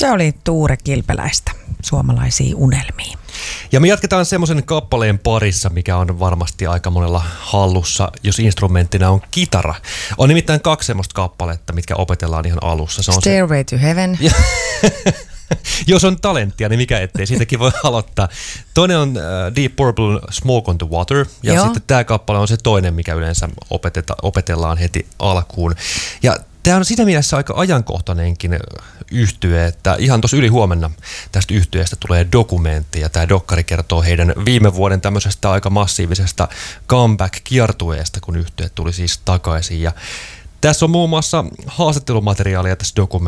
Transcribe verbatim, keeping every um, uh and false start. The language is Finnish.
Se oli Tuure Kilpeläistä, Suomalaisia unelmia. Ja me jatketaan semmoisen kappaleen parissa, mikä on varmasti aika monella hallussa, jos instrumenttina on kitara. On nimittäin kaksi semmoista kappaletta, mitkä opetellaan ihan alussa. Se on Stairway se... to Heaven. Jos on talenttia, niin mikä ettei, siitäkin voi aloittaa. Toinen on uh, Deep Purple Smoke on the Water, ja Joo. sitten tämä kappale on se toinen, mikä yleensä opeteta, opetellaan heti alkuun. Ja tämä on siinä mielessä aika ajankohtainenkin yhtye, että ihan tuossa yli huomenna tästä yhtyeestä tulee dokumentti, ja tämä dokkari kertoo heidän viime vuoden tämmöisestä aika massiivisesta comeback-kiertueesta, kun yhtye tuli siis takaisin. Ja tässä on muun muassa haastattelumateriaalia tässä dokumentissa.